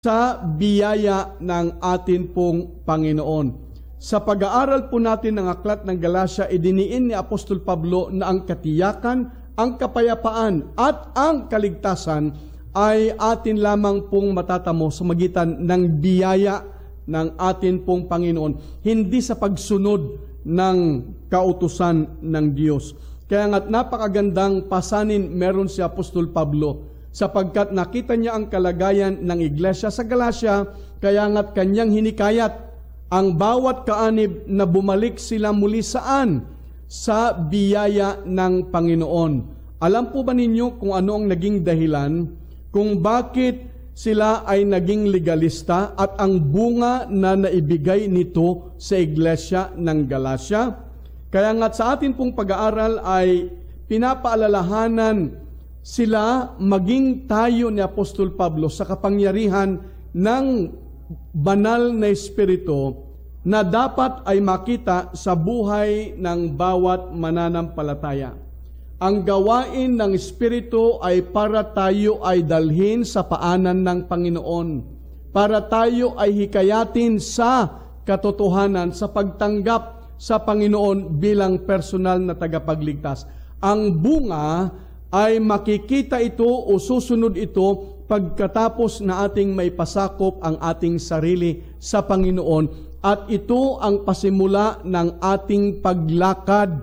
sa biyaya ng atin pong Panginoon. Sa pag-aaral po natin ng aklat ng Galacia, idiniin ni Apostol Pablo na ang katiyakan, ang kapayapaan at ang kaligtasan ay atin lamang pong matatamo sa magitan ng biyaya ng atin pong Panginoon, hindi sa pagsunod ng kautusan ng Diyos. Kaya nga't napakagandang pasanin meron si Apostol Pablo, sapagkat nakita niya ang kalagayan ng iglesia sa Galacia, kaya nga't kanyang hinikayat ang bawat kaanib na bumalik sila muli saan? Sa biyaya ng Panginoon. Alam po ba ninyo kung ano ang naging dahilan kung bakit sila ay naging legalista at ang bunga na naibigay nito sa iglesia ng Galacia? Kaya nga't sa atin pong pag-aaral ay pinapaalalahanan sila maging tayo ni Apostol Pablo sa kapangyarihan ng banal na Espiritu na dapat ay makita sa buhay ng bawat mananampalataya. Ang gawain ng Espiritu ay para tayo ay dalhin sa paanan ng Panginoon, para tayo ay hikayatin sa katotohanan, sa pagtanggap sa Panginoon bilang personal na tagapagligtas. Ang bunga ay makikita ito o susunod ito pagkatapos na ating may pasakop ang ating sarili sa Panginoon, at ito ang pasimula ng ating paglakad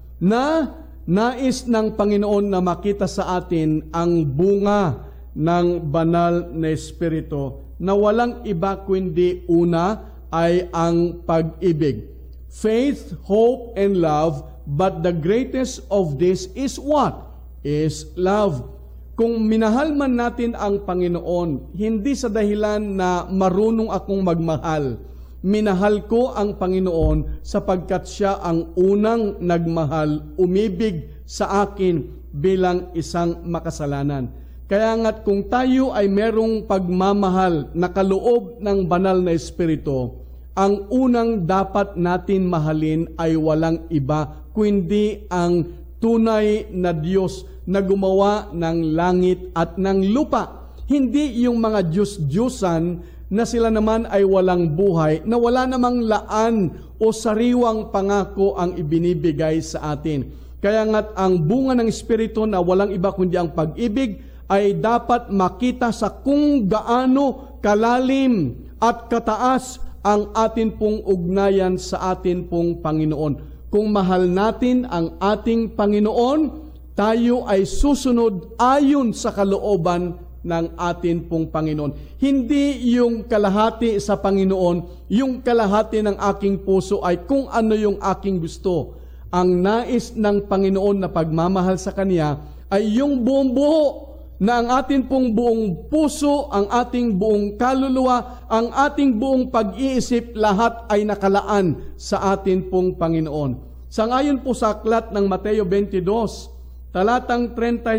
na nais ng Panginoon na makita sa atin ang bunga ng banal na Espiritu na walang iba kundi una ay ang pag-ibig. Faith, hope, and love, but the greatest of this is what? Is love. Kung minahal man natin ang Panginoon, hindi sa dahilan na marunong akong magmahal. Minahal ko ang Panginoon sapagkat siya ang unang nagmahal, umibig sa akin bilang isang makasalanan. Kaya nga't kung tayo ay merong pagmamahal na kaloob ng banal na Espiritu, ang unang dapat natin mahalin ay walang iba kundi ang tunay na Diyos na gumawa ng langit at ng lupa. Hindi yung mga Diyos-Diyosan na sila naman ay walang buhay, na wala namang laan o sariwang pangako ang ibinibigay sa atin. Kaya nga't ang bunga ng Espiritu na walang iba kundi ang pag-ibig ay dapat makita sa kung gaano kalalim at kataas ang atin pong ugnayan sa atin pong Panginoon. Kung mahal natin ang ating Panginoon, tayo ay susunod ayon sa kalooban ng atin pong Panginoon. Hindi yung kalahati sa Panginoon, yung kalahati ng aking puso ay kung ano yung aking gusto. Ang nais ng Panginoon na pagmamahal sa Kanya ay yung buong buo, na ang atin pong buong puso, ang ating buong kaluluwa, ang ating buong pag-iisip, lahat ay nakalaan sa atin pong Panginoon. Sangayon po sa aklat ng Mateo 22, talatang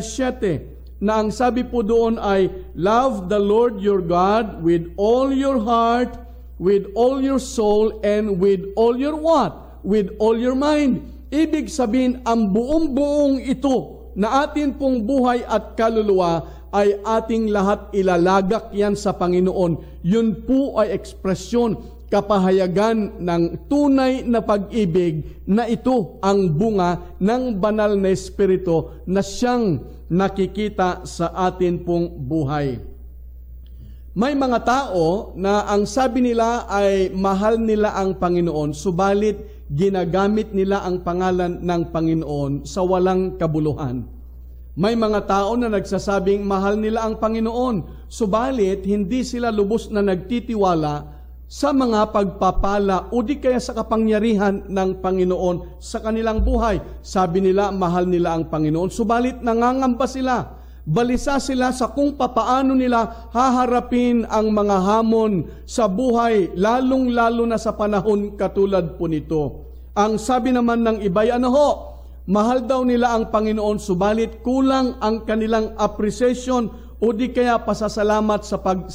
37, na ang sabi po doon ay, love the Lord your God with all your heart, with all your soul, and with all your what? With all your mind. Ibig sabihin, ang buong-buong ito na atin pong buhay at kaluluwa ay ating lahat ilalagak yan sa Panginoon. Yun po ay ekspresyon, kapahayagan ng tunay na pag-ibig na ito ang bunga ng banal na Espiritu na siyang nakikita sa atin pong buhay. May mga tao na ang sabi nila ay mahal nila ang Panginoon, subalit ginagamit nila ang pangalan ng Panginoon sa walang kabuluhan. May mga tao na nagsasabing mahal nila ang Panginoon, subalit hindi sila lubos na nagtitiwala sa mga pagpapala o di kaya sa kapangyarihan ng Panginoon sa kanilang buhay. Sabi nila mahal nila ang Panginoon, subalit nangangamba sila. Balisa sila sa kung papaano nila haharapin ang mga hamon sa buhay, lalong-lalo na sa panahon katulad po nito. Ang sabi naman ng iba'y mahal daw nila ang Panginoon, subalit kulang ang kanilang appreciation o di kaya pasasalamat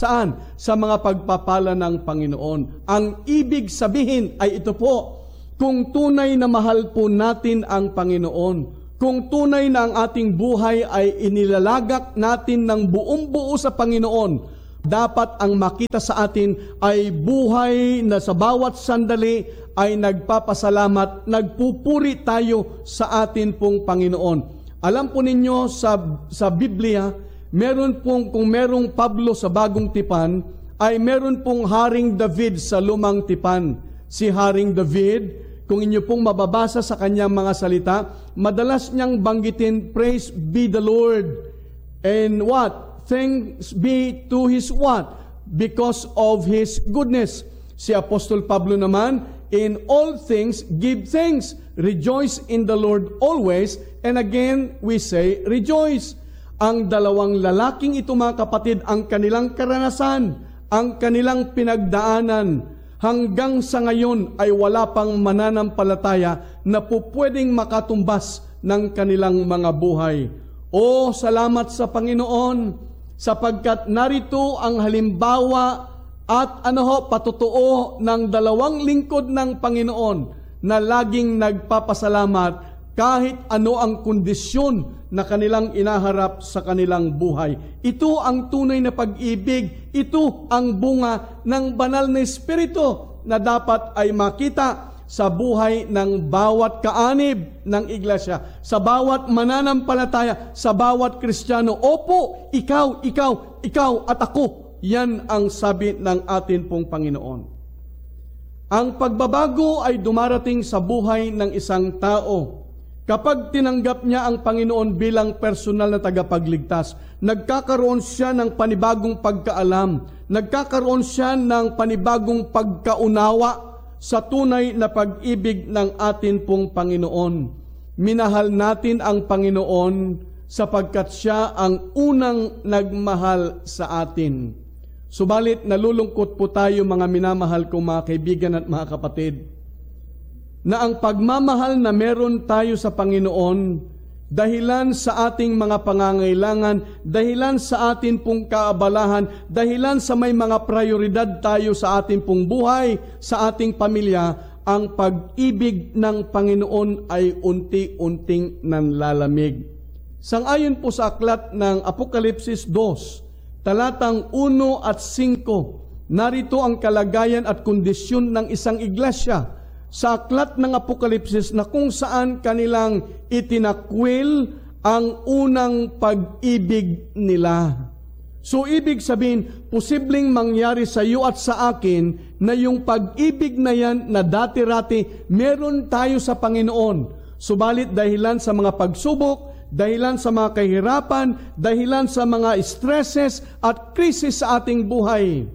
sa mga pagpapala ng Panginoon. Ang ibig sabihin ay ito po, kung tunay na mahal po natin ang Panginoon, kung tunay na ang ating buhay ay inilalagak natin ng buong buo sa Panginoon, Dapat ang makita sa atin ay buhay na sa bawat sandali ay nagpapasalamat, nagpupuri tayo sa atin pong Panginoon. Alam po ninyo sa Biblia, meron pong, kung merong Pablo sa Bagong Tipan, ay meron pong Haring David sa Lumang Tipan. Si Haring David, kung inyo pong mababasa sa kanyang mga salita, madalas niyang banggitin, praise be the Lord. And what? Thanks be to His what? Because of His goodness. Si Apostol Pablo naman, in all things give thanks. Rejoice in the Lord always. And again, we say, rejoice. Ang dalawang lalaking ito, mga kapatid, ang kanilang karanasan, ang kanilang pinagdaanan, hanggang sa ngayon ay wala pang mananampalataya na pupwedeng makatumbas ng kanilang mga buhay. O salamat sa Panginoon, sapagkat narito ang halimbawa at patotoo ng dalawang lingkod ng Panginoon na laging nagpapasalamat kahit ano ang kondisyon na kanilang inaharap sa kanilang buhay. Ito ang tunay na pag-ibig. Ito ang bunga ng banal na Espiritu na dapat ay makita sa buhay ng bawat kaanib ng iglesia, sa bawat mananampalataya, sa bawat Kristiyano. Opo, ikaw at ako. Yan ang sabi ng atin pong Panginoon. Ang pagbabago ay dumarating sa buhay ng isang tao kapag tinanggap niya ang Panginoon bilang personal na tagapagligtas. Nagkakaroon siya ng panibagong pagkaalam, nagkakaroon siya ng panibagong pagkaunawa sa tunay na pag-ibig ng atin pong Panginoon. Minahal natin ang Panginoon sapagkat siya ang unang nagmahal sa atin. Subalit nalulungkot po tayo, mga minamahal kong mga kaibigan at mga kapatid, na ang pagmamahal na meron tayo sa Panginoon, dahilan sa ating mga pangangailangan, dahilan sa atin pong kaabalahan, dahilan sa may mga prioridad tayo sa ating pong buhay, sa ating pamilya, ang pag-ibig ng Panginoon ay unti-unting nanlalamig. Sang-ayon po sa aklat ng Apokalipsis 2, talatang 1 at 5, narito ang kalagayan at kondisyon ng isang iglesia sa aklat ng Apokalipsis na kung saan kanilang itinakwil ang unang pag-ibig nila. So ibig sabihin, posibleng mangyari sa iyo at sa akin na yung pag-ibig na yan na dati-rati meron tayo sa Panginoon. Subalit dahilan sa mga pagsubok, dahilan sa mga kahirapan, dahilan sa mga stresses at krisis sa ating buhay,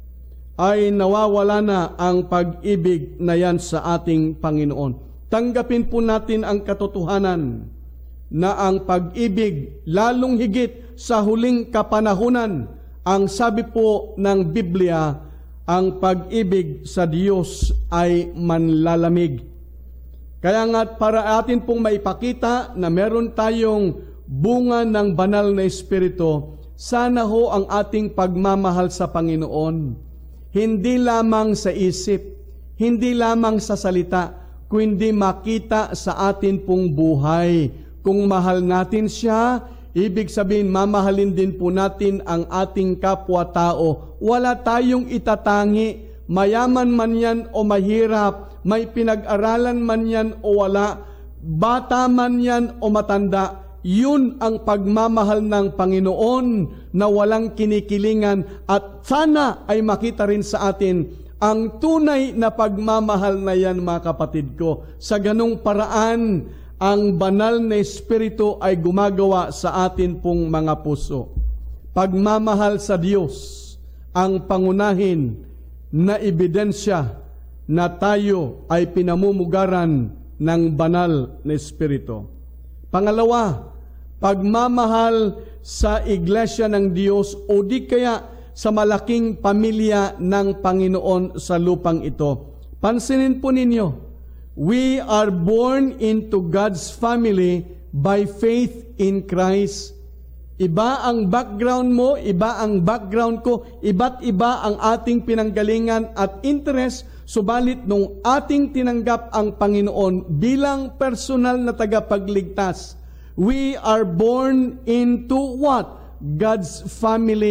ay nawawala na ang pag-ibig na yan sa ating Panginoon. Tanggapin po natin ang katotohanan na ang pag-ibig, lalong higit sa huling kapanahunan, ang sabi po ng Biblia, ang pag-ibig sa Diyos ay manlalamig. Kaya nga para atin pong maipakita na meron tayong bunga ng banal na Espiritu, sana ho ang ating pagmamahal sa Panginoon hindi lamang sa isip, hindi lamang sa salita, kundi makita sa atin pong buhay. Kung mahal natin siya, ibig sabihin mamahalin din po natin ang ating kapwa-tao. Wala tayong itatangi, mayaman man yan o mahirap, may pinag-aralan man yan o wala, bata man yan o matanda, yun ang pagmamahal ng Panginoon na walang kinikilingan at sana ay makita rin sa atin ang tunay na pagmamahal na yan, mga kapatid ko. Sa ganong paraan, ang banal na Espiritu ay gumagawa sa atin pong mga puso. Pagmamahal sa Diyos ang pangunahin na ebidensya na tayo ay pinamumugaran ng banal na Espiritu. Pangalawa, pagmamahal sa iglesia ng Diyos o di kaya sa malaking pamilya ng Panginoon sa lupang ito. Pansinin po ninyo, we are born into God's family by faith in Christ. Iba ang background mo, iba ang background ko, iba't iba ang ating pinanggalingan at interest, subalit nung ating tinanggap ang Panginoon bilang personal na tagapagligtas, we are born into what? God's family.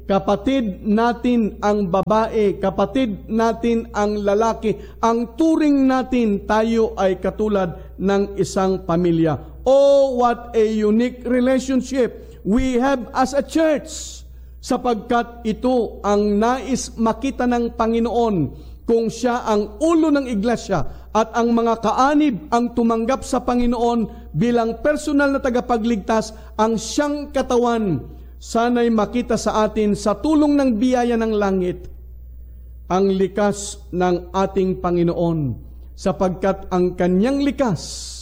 kapatid natin ang babae, kapatid natin ang lalaki, ang turing natin tayo ay katulad ng isang pamilya. Oh, what a unique relationship we have as a church, sapagkat ito ang nais makita ng Panginoon kung siya ang ulo ng iglesia at ang mga kaanib ang tumanggap sa Panginoon bilang personal na tagapagligtas ang siyang katawan. Sana'y makita sa atin sa tulong ng biyaya ng langit ang likas ng ating Panginoon, sapagkat ang kanyang likas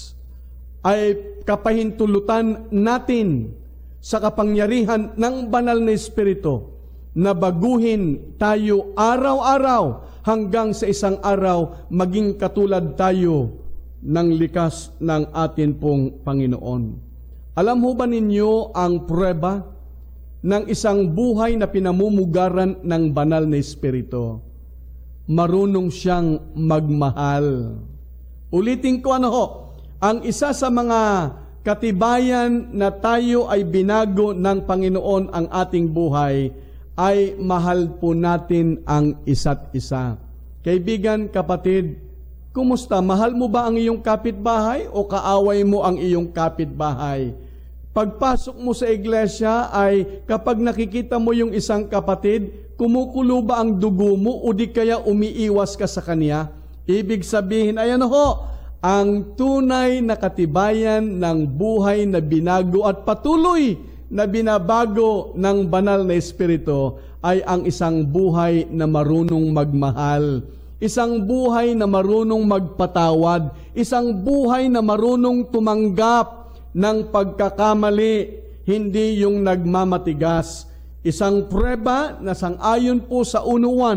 ay kapahintulutan natin sa kapangyarihan ng banal na Espiritu na baguhin tayo araw-araw hanggang sa isang araw maging katulad tayo ng likas ng atin pong Panginoon. Alam ho ba ninyo ang prueba ng isang buhay na pinamumugaran ng banal na Espiritu? Marunong siyang magmahal. Ulitin ko ang isa sa mga katibayan na tayo ay binago ng Panginoon ang ating buhay ay mahal po natin ang isa't isa. Kaibigan, kapatid, kumusta? Mahal mo ba ang iyong kapitbahay o kaaway mo ang iyong kapitbahay? Pagpasok mo sa iglesia ay kapag nakikita mo yung isang kapatid, kumukulo ba ang dugo mo o di kaya umiiwas ka sa kanya? Ibig sabihin ay ang tunay na katibayan ng buhay na binago at patuloy na binabago ng banal na Espiritu ay ang isang buhay na marunong magmahal, isang buhay na marunong magpatawad, isang buhay na marunong tumanggap ng pagkakamali, hindi yung nagmamatigas. Isang prueba na sang-ayon po sa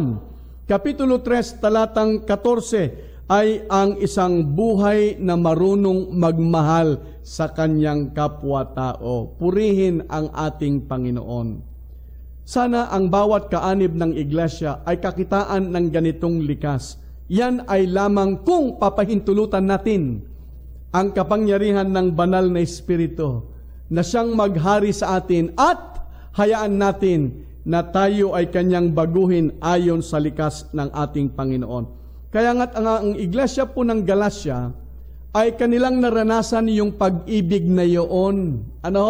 1 Kapitulo 3, talatang 14, ay ang isang buhay na marunong magmahal sa kanyang kapwa-tao. Purihin ang ating Panginoon. Sana ang bawat kaanib ng iglesia ay kakitaan ng ganitong likas. Yan ay lamang kung papahintulutan natin ang kapangyarihan ng banal na Espiritu na siyang maghari sa atin at hayaan natin na tayo ay kanyang baguhin ayon sa likas ng ating Panginoon. Kaya nga't ang iglesia po ng Galacia ay kanilang naranasan yung pag-ibig na iyon.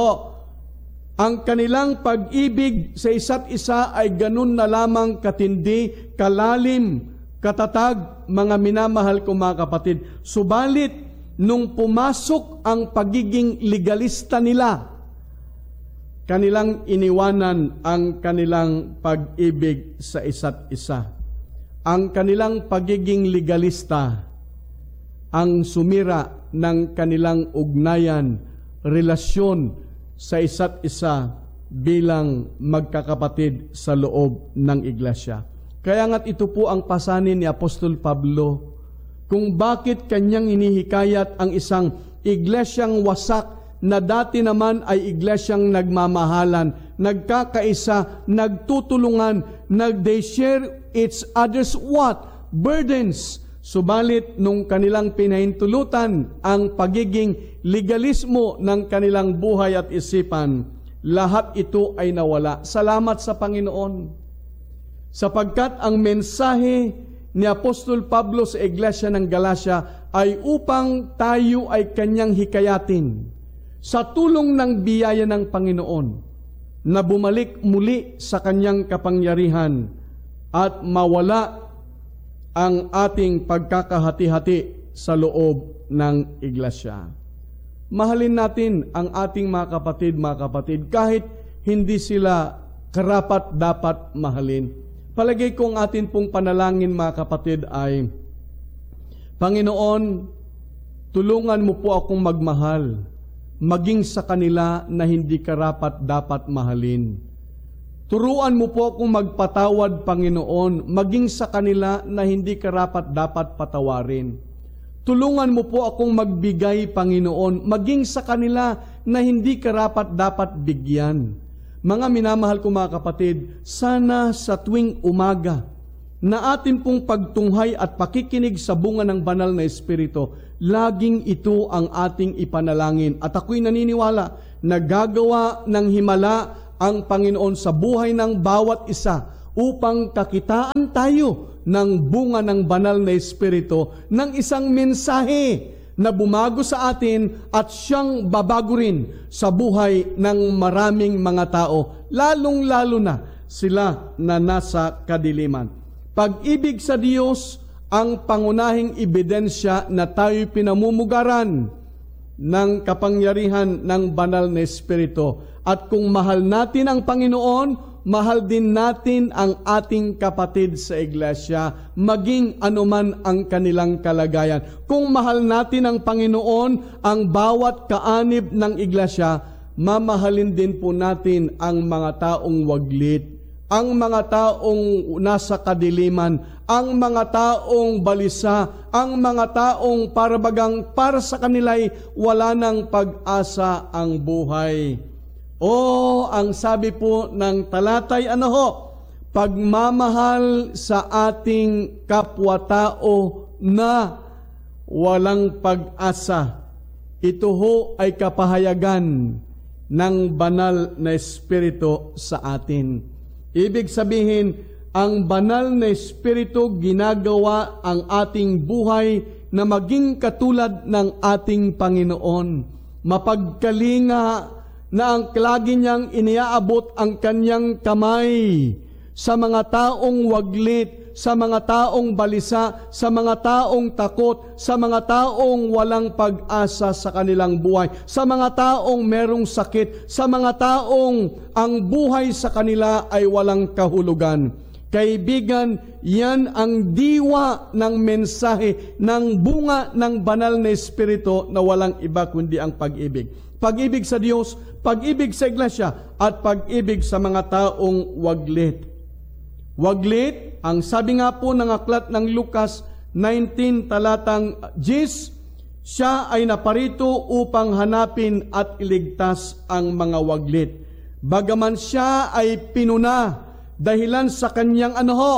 Ang kanilang pag-ibig sa isa't isa ay ganun na lamang katindi, kalalim, katatag, mga minamahal ko mga kapatid. Subalit, nung pumasok ang pagiging legalista nila, kanilang iniwanan ang kanilang pag-ibig sa isa't isa. Ang kanilang pagiging legalista ang sumira ng kanilang ugnayan, relasyon sa isa't isa bilang magkakapatid sa loob ng iglesia. Kaya nga't ito po ang pasanin ni Apostol Pablo kung bakit kanyang inihikayat ang isang iglesyang wasak na dati naman ay iglesyang nagmamahalan, nagkakaisa, nagtutulungan, they share each other's what? Burdens. Subalit nung kanilang pinahintulutan ang pagiging legalismo ng kanilang buhay at isipan, lahat ito ay nawala. Salamat sa Panginoon. Sapagkat ang mensahe ni Apostol Pablo sa iglesia ng Galacia ay upang tayo ay kanyang hikayatin sa tulong ng biyaya ng Panginoon na bumalik muli sa kanyang kapangyarihan at mawala ang ating pagkakahati-hati sa loob ng iglesia. Mahalin natin ang ating mga kapatid, kahit hindi sila karapat-dapat mahalin. Palagay ko ang atin pong panalangin mga kapatid ay, Panginoon, tulungan mo po akong magmahal, maging sa kanila na hindi karapat-dapat mahalin. Turuan mo po akong magpatawad, Panginoon, maging sa kanila na hindi karapat-dapat patawarin. Tulungan mo po akong magbigay, Panginoon, maging sa kanila na hindi karapat-dapat bigyan. Mga minamahal ko mga kapatid, sana sa tuwing umaga na atin pong pagtunghay at pakikinig sa bunga ng banal na Espiritu, laging ito ang ating ipanalangin. At ako'y naniniwala na gagawa ng himala ang Panginoon sa buhay ng bawat isa upang kakitaan tayo ng bunga ng banal na Espiritu ng isang mensahe na bumago sa atin at siyang babago rin sa buhay ng maraming mga tao, lalong-lalo na sila na nasa kadiliman. Pag-ibig sa Diyos ang pangunahing ebidensya na tayo'y pinamumugaran ng kapangyarihan ng banal na Espiritu. At kung mahal natin ang Panginoon, mahal din natin ang ating kapatid sa iglesia, maging anuman ang kanilang kalagayan. Kung mahal natin ang Panginoon, ang bawat kaanib ng iglesia, mamahalin din po natin ang mga taong waglit, ang mga taong nasa kadiliman, ang mga taong balisa, ang mga taong parabagang para sa kanila'y wala ng pag-asa ang buhay. Ang sabi po ng talatay, pagmamahal sa ating kapwa-tao na walang pag-asa. Ito ho ay kapahayagan ng banal na Espiritu sa atin. Ibig sabihin, ang banal na Espiritu ginagawa ang ating buhay na maging katulad ng ating Panginoon. Mapagkalinga na ang lagi niyang iniaabot ang kanyang kamay sa mga taong waglit, sa mga taong balisa, sa mga taong takot, sa mga taong walang pag-asa sa kanilang buhay, sa mga taong merong sakit, sa mga taong ang buhay sa kanila ay walang kahulugan. Kaibigan, yan ang diwa ng mensahe ng bunga ng banal na Espiritu na walang iba kundi ang pag-ibig. Pag-ibig sa Diyos, pag-ibig sa iglesia, at pag-ibig sa mga taong waglit. Waglit, ang sabi nga po ng aklat ng Lucas 19 talatang 10, siya ay naparito upang hanapin at iligtas ang mga waglit. Bagaman siya ay pinuna dahilan sa kanyang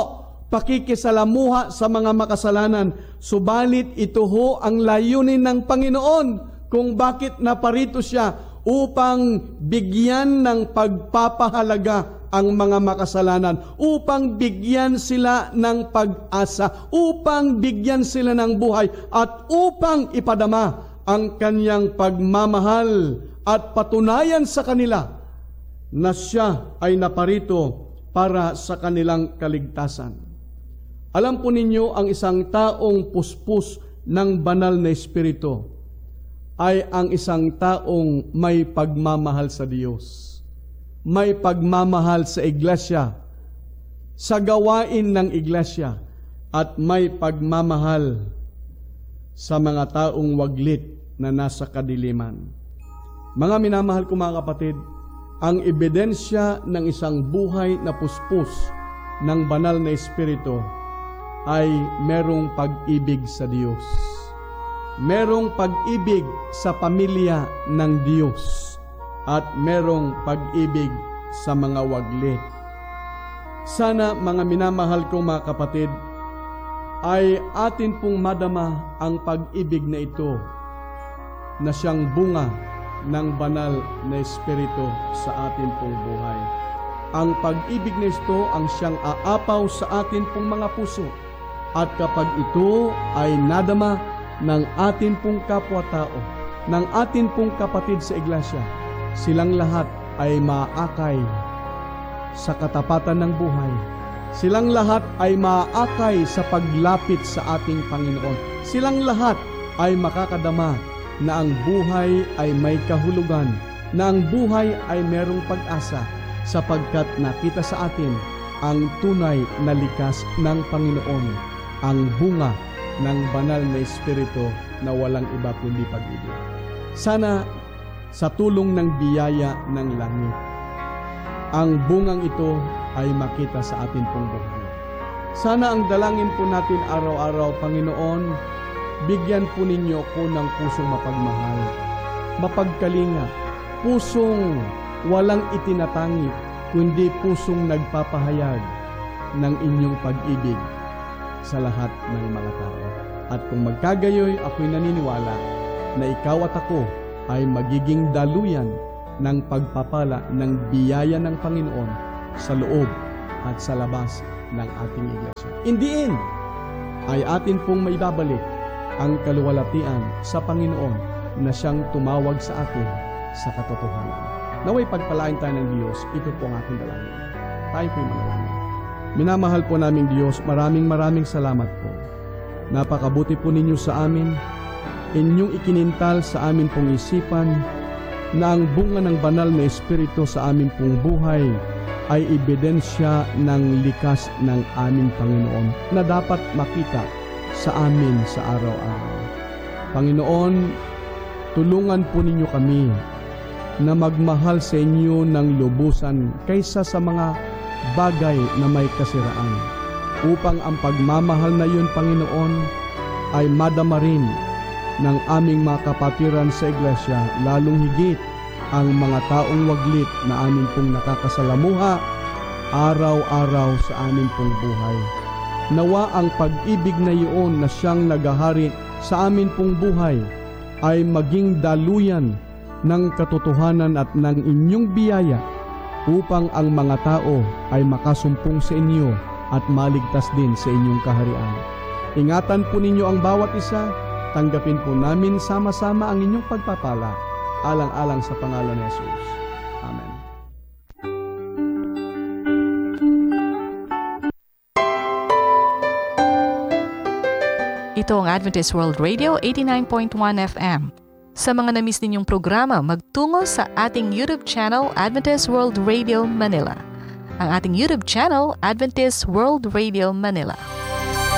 pakikisalamuha sa mga makasalanan, subalit ito ho ang layunin ng Panginoon kung bakit naparito siya, upang bigyan ng pagpapahalaga ang mga makasalanan, upang bigyan sila ng pag-asa, upang bigyan sila ng buhay, at upang ipadama ang kanyang pagmamahal at patunayan sa kanila na siya ay naparito para sa kanilang kaligtasan. Alam po ninyo, ang isang taong puspos ng banal na Espiritu ay ang isang taong may pagmamahal sa Diyos, may pagmamahal sa iglesia, sa gawain ng iglesia, at may pagmamahal sa mga taong waglit na nasa kadiliman. Mga minamahal ko mga kapatid, ang ebidensya ng isang buhay na puspos ng banal na Espiritu ay merong pag-ibig sa Diyos. Merong pag-ibig sa pamilya ng Diyos at merong pag-ibig sa mga waglit. Sana mga minamahal kong mga kapatid ay atin pong madama ang pag-ibig na ito na siyang bunga ng banal na Espiritu sa atin pong buhay. Ang pag-ibig na ito ang siyang aapaw sa atin pong mga puso, at kapag ito ay nadama ng atin pong kapwa-tao, ng atin pong kapatid sa iglesia, silang lahat ay maaakay sa katapatan ng buhay. Silang lahat ay maaakay sa paglapit sa ating Panginoon. Silang lahat ay makakadama na ang buhay ay may kahulugan, na ang buhay ay merong pag-asa, sapagkat nakita sa atin ang tunay na likas ng Panginoon, ang bunga ng banal na Espiritu na walang iba kundi pag-ibig. Sana sa tulong ng biyaya ng langit, ang bungang ito ay makita sa atin pong buhay. Sana ang dalangin po natin araw-araw, Panginoon, bigyan po ninyo ako ng pusong mapagmahal, mapagkalinga, pusong walang itinatangi, kundi pusong nagpapahayag ng inyong pag-ibig sa lahat ng mga tao. At kung magkagayoy, ako'y naniniwala na ikaw at ako ay magiging daluyan ng pagpapala ng biyaya ng Panginoon sa loob at sa labas ng ating iglesia. In the end, ay atin pong maibabalik ang kaluwalhatian sa Panginoon na siyang tumawag sa atin sa katotohanan. Naway pagpalain tayo ng Diyos, ito po ang ating dalangin. Tayo po'y manalangin. Minamahal po naming Diyos, maraming salamat po. Napakabuti po ninyo sa amin, inyong ikinintal sa amin pong isipan na ang bunga ng banal na Espiritu sa amin pong buhay ay ebidensya ng likas ng aming Panginoon na dapat makita sa amin sa araw-araw. Panginoon, tulungan po ninyo kami na magmahal sa inyo ng lubusan kaysa sa mga bagay na may kasiraan, upang ang pagmamahal na yun, Panginoon, ay madama rin ng aming mga kapatiran sa iglesia, lalong higit ang mga taong waglit na amin pong nakakasalamuha araw-araw sa amin pong buhay. Nawa ang pag-ibig na iyon na siyang nagahari sa amin pong buhay ay maging daluyan ng katotohanan at ng inyong biyaya upang ang mga tao ay makasumpong sa inyo at maligtas din sa inyong kaharian. Ingatan po ninyo ang bawat isa, tanggapin po namin sama-sama ang inyong pagpapala, alang-alang sa pangalan ni Jesus. Amen. Ito ang Adventist World Radio 89.1 FM. Sa mga na-miss ninyong programa, magtungo sa ating YouTube channel, Adventist World Radio Manila. Ang ating YouTube channel, Adventist World Radio Manila.